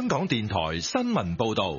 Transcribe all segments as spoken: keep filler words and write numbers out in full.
香港電台新聞報道。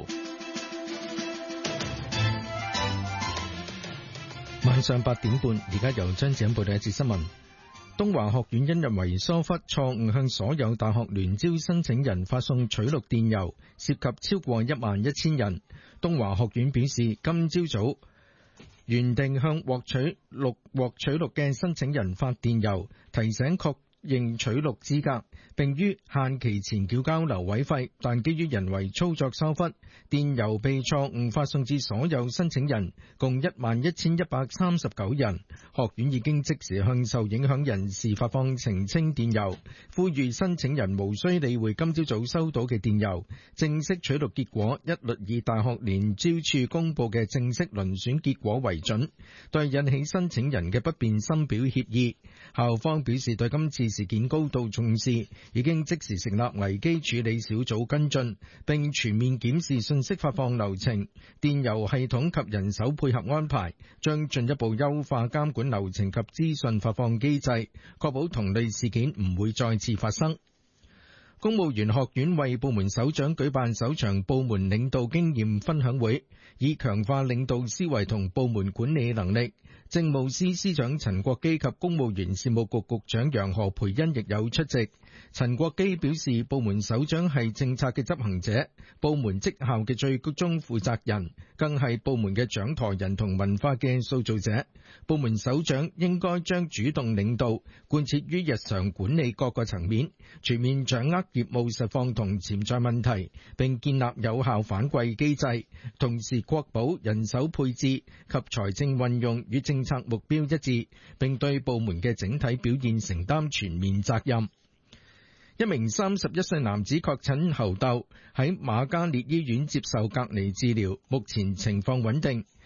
晚上八點半，而家由張子欣報道一節新聞。東華學院因人為疏忽，錯誤向所有大學聯招申請人發送取錄電郵，涉及超過一萬一千人。東華學院表示，今朝早原定向獲取錄獲取錄嘅申請人發電郵，提醒確認取錄資格，並於限期前繳交留位費，但基於人為操作疏忽，電郵被錯誤發送至所有申請人，共一萬一千一百三十九人。學院已經即時向受影響人士發放澄清電郵，呼籲申請人無需理會今朝早收到嘅電郵。正式取錄結果一律以大學聯招處公佈嘅正式遴選結果為準，對引起申請人嘅不便深表歉意。校方表示對今次事件高度重視，已經即時成立危機處理小組跟進，並全面檢視信息發放流程、電郵系統及人手配合安排，將進一步優化監管流程及資訊發放機制，確保同類事件唔會再次發生。公務員學院為部門首長舉辦首場部門領導經驗分享會，以強化領導思維同部門管理能力。政務司司長陳國基及公務員事務局局長楊何蓓茵亦有出席。陳國基表示，部門首長係政策嘅執行者，部門績效嘅最終負責人，更係部門嘅掌舵人同文化嘅塑造者。部門首長應該將主動領導貫徹於日常管理各個層面，全面掌握業務實況同潛在問題，並建立有效反饋機制，同時確保人手配置及財政運用與政策目標一致，並對部門嘅整體表現承擔全面責任。一名三十一歲男子確診猴痘，喺瑪嘉烈醫院接受隔離治療，目前情況穩定。